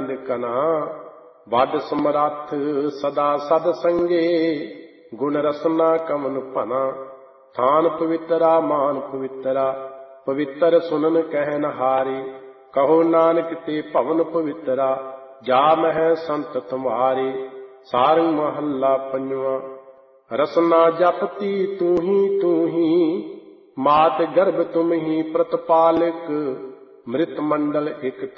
नंद कना। बड समरथ सदा सद संगे, गुण रसना कमन पना। थान पवित्रा मान पवित्रा, पवित्र सुनन कहन हारी। कहो नानक ते भवन पवित्रा, जा मह संत तुम्हारी। सारंग महला पंजवा। रसना जपती तू ही, मात गर्भ तुम ही प्रतिपालक। मृत मंडल एक